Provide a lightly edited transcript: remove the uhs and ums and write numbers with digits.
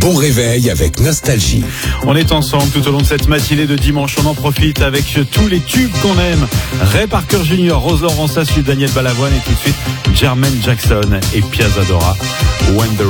Bon réveil avec Nostalgie. On est ensemble tout au long de cette matinée de dimanche. On en profite avec tous les tubes qu'on aime. Ray Parker Jr., Rose Laurence, Daniel Balavoine et tout de suite Jermaine Jackson et Piazza Dora. When the